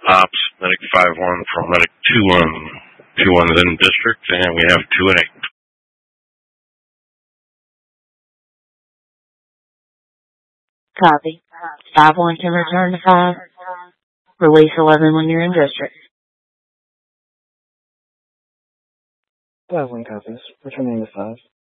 Ops, Medic 5-1 from Medic 2-1. 2-1 is in district, and we have 2 and 8. Copy. 5-1 can return to 5. Release 11 when you're in district. 5-1 copies. Returning to 5.